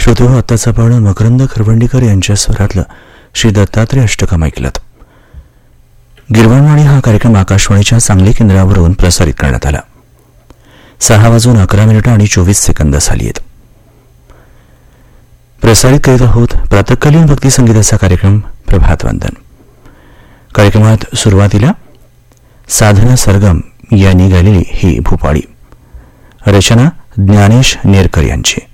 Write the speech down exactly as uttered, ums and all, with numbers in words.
श्रोते हो, आत्ताच आपण मकरंद खरवंडीकर यांच्या स्वरातलं श्री दत्तात्रय अष्टकम ऐकलं. गिरवणवाणी हा कार्यक्रम आकाशवाणीच्या सांगली केंद्रावरून प्रसारित करण्यात आला. सहा वाजून अकरा मिनिटं आणि चोवीस सेकंद झाली आहेत. प्रसारित करीत आहोत प्रातःकालीन भक्ती संगीताचा कार्यक्रम प्रभातवंदन. कार्यक्रमात सुरुवातीला साधना सरगम यांनी गायलेली ही भूपाळी, रचना ज्ञानेश नेरकर यांची.